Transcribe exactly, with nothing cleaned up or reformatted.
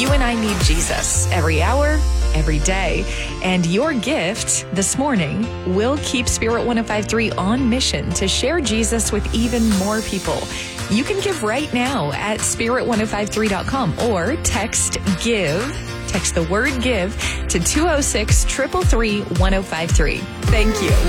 You and I need Jesus every hour, every day. And your gift this morning will keep Spirit one oh five three on mission to share Jesus with even more people. You can give right now at spirit ten fifty-three dot com or text GIVE. Text the word GIVE to two oh six, three three three, one oh five three. Thank you.